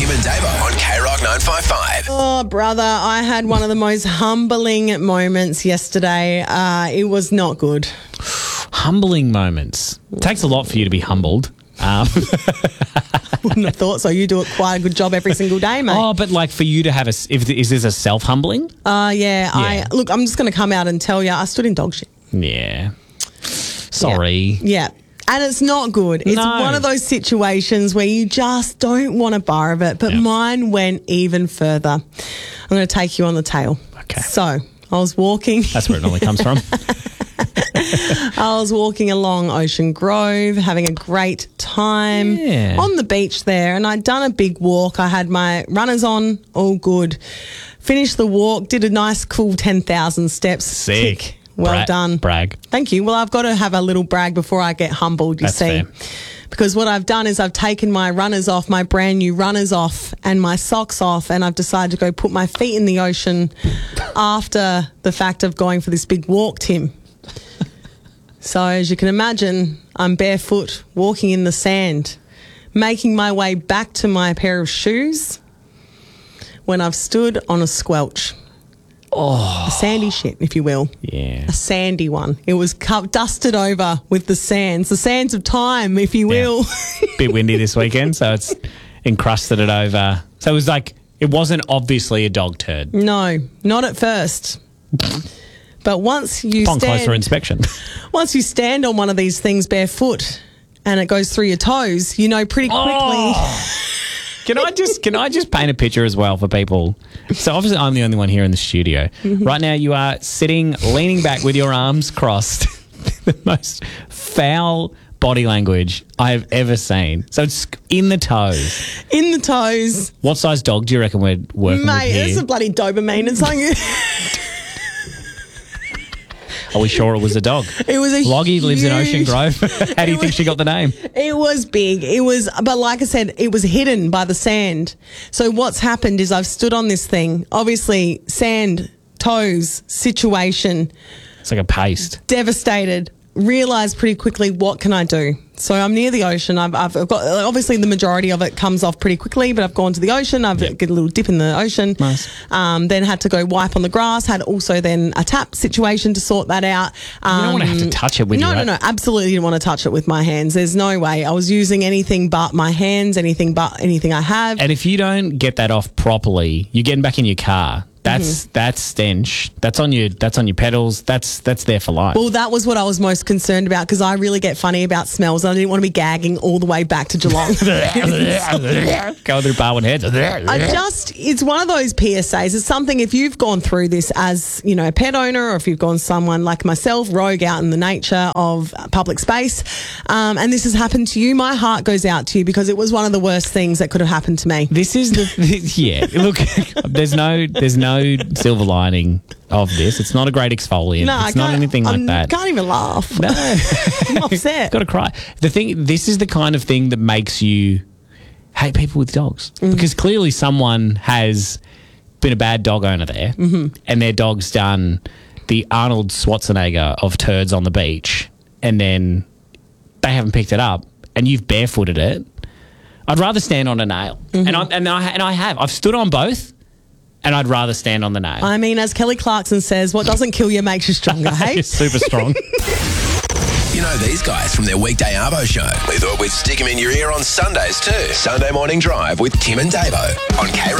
Tim and Davo on K-Rock 955. Oh, brother, I had one of the most humbling moments yesterday. It was not good. Humbling moments. It takes a lot for you to be humbled. Wouldn't have thought so. You do it quite a good job every single day, mate. Oh, but like for you to have is this a self-humbling? Yeah. Look, I'm just going to come out and tell you, I stood in dog shit. Yeah. Sorry. Yeah. And it's not good. It's one of those situations where you just don't want a bar of it. But mine went even further. I'm going to take you on the tail. Okay. So I was walking. That's where it normally comes from. I was walking along Ocean Grove, having a great time on the beach there. And I'd done a big walk. I had my runners on, all good. Finished the walk, did a nice cool 10,000 steps. Sick. Tick. Well done. Brag. Thank you. Well, I've got to have a little brag before I get humbled, you see. Fair. Because what I've done is I've taken my runners off, my brand new runners off and my socks off, and I've decided to go put my feet in the ocean after the fact of going for this big walk, Tim. So as you can imagine, I'm barefoot, walking in the sand, making my way back to my pair of shoes when I've stood on a squelch. A sandy shit, if you will. Yeah. A sandy one. It was dusted over with the sands of time, if you will. Bit windy this weekend, so it's encrusted it over. So it was like, it wasn't obviously a dog turd. No, not at first. But once you Upon closer inspection. Once you stand on one of these things barefoot and it goes through your toes, you know pretty quickly. Can I just paint a picture as well for people? So obviously I'm the only one here in the studio. Right now you are sitting, leaning back with your arms crossed. The most foul body language I have ever seen. So it's in the toes. In the toes. What size dog do you reckon we're working with here? Mate, it's a bloody Doberman. It's like... Are we sure it was a dog? It was a Loggy lives in Ocean Grove. How do you think she got the name? It was big. But like I said, it was hidden by the sand. So what's happened is I've stood on this thing, obviously sand, toes, situation. It's like a paste. Devastated. Realised pretty quickly, what can I do? So I'm near the ocean. I've got, obviously the majority of it comes off pretty quickly, but I've gone to the ocean. I've got a little dip in the ocean. Nice. Then had to go wipe on the grass. Had also then a tap situation to sort that out. You don't want to have to touch it with your... No. Absolutely didn't want to touch it with my hands. There's no way. I was using anything but my hands, anything I have. And if you don't get that off properly, you're getting back in your car. That's stench. That's on your pedals. That's there for life. Well, that was what I was most concerned about because I really get funny about smells. And I didn't want to be gagging all the way back to Geelong. Going through Barwon Heads. It's one of those PSAs. It's something if you've gone through this as, you know, a pet owner or if you've gone someone like myself, rogue out in the nature of public space, and this has happened to you, my heart goes out to you because it was one of the worst things that could have happened to me. This is look, there's no silver lining of this. It's not a great exfoliant. No, it's not anything like that. I can't even laugh. No. I'm upset. Got to cry. This is the kind of thing that makes you hate people with dogs because clearly someone has been a bad dog owner there and their dog's done the Arnold Schwarzenegger of turds on the beach and then they haven't picked it up and you've barefooted it. I'd rather stand on a nail. And I have. I've stood on both. And I'd rather stand on the nail. I mean, as Kelly Clarkson says, what doesn't kill you makes you stronger, hey? Super strong. You know these guys from their weekday Arvo show. We thought we'd stick them in your ear on Sundays too. Sunday Morning Drive with Tim and Davo on K-Rock.